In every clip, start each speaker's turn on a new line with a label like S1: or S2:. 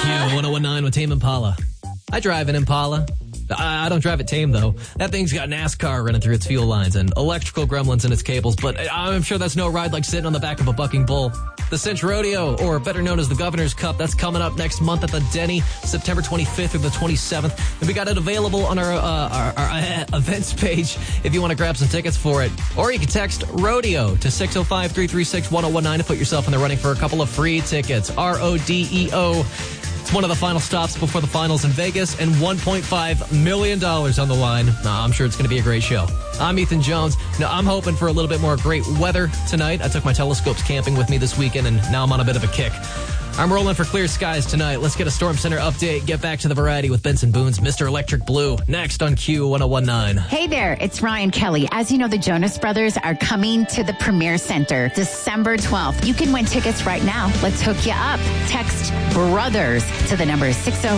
S1: Q1019 with Tame Impala. I drive an Impala. I don't drive it tame, though. That thing's got NASCAR running through its fuel lines and electrical gremlins in its cables, but I'm sure that's no ride like sitting on the back of a bucking bull. The Cinch Rodeo, or better known as the Governor's Cup, that's coming up next month at the Denny, September 25th through the 27th. And we got it available on our events page if you want to grab some tickets for it. Or you can text RODEO to 605-336-1019 to put yourself in the running for a couple of free tickets. RODEO. It's one of the final stops before the finals in Vegas, and $1.5 million on the line. I'm sure it's going to be a great show. I'm Ethan Jones. Now, I'm hoping for a little bit more great weather tonight. I took my telescopes camping with me this weekend, and now I'm on a bit of a kick. I'm rolling for clear skies tonight. Let's get a Storm Center update. Get back to the variety with Benson Boone's Mr. Electric Blue. Next on Q1019.
S2: Hey there, it's Ryan Kelly. As you know, the Jonas Brothers are coming to the Premier Center December 12th. You can win tickets right now. Let's hook you up. Text BROTHERS to the number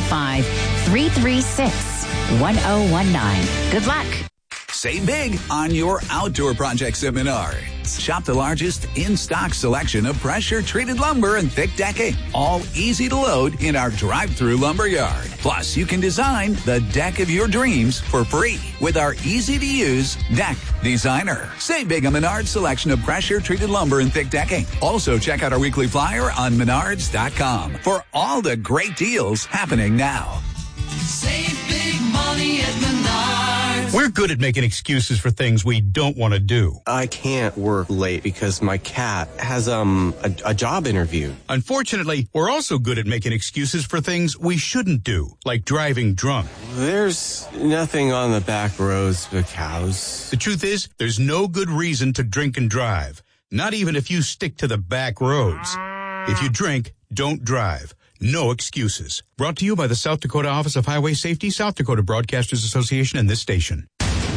S2: 605-336-1019. Good luck.
S3: Save big on your outdoor projects at Menards. Shop the largest in-stock selection of pressure-treated lumber and thick decking, all easy to load in our drive-through lumber yard. Plus, you can design the deck of your dreams for free with our easy-to-use Deck Designer. Save big on Menards' selection of pressure-treated lumber and thick decking. Also, check out our weekly flyer on Menards.com for all the great deals happening now.
S4: Save big money at Menards.
S5: We're good at making excuses for things we don't want to do.
S6: I can't work late because my cat has a job interview.
S5: Unfortunately, we're also good at making excuses for things we shouldn't do, like driving drunk.
S6: There's nothing on the back roads but cows.
S5: The truth is, there's no good reason to drink and drive, not even if you stick to the back roads. If you drink, don't drive. No excuses. Brought to you by the South Dakota Office of Highway Safety, South Dakota Broadcasters Association, and this station.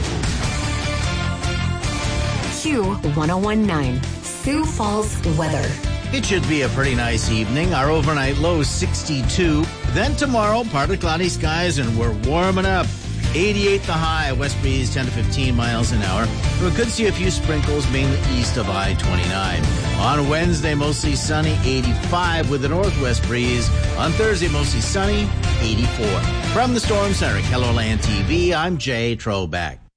S7: Q1019, Sioux Falls weather.
S8: It should be a pretty nice evening. Our overnight low is 62. Then tomorrow, partly cloudy skies, and we're warming up. 88 the high, west breeze 10 to 15 miles an hour. We could see a few sprinkles, mainly east of I-29. On Wednesday, mostly sunny, 85 with a northwest breeze. On Thursday, mostly sunny, 84. From the Storm Center, KELOLAND TV, I'm Jay Trobeck.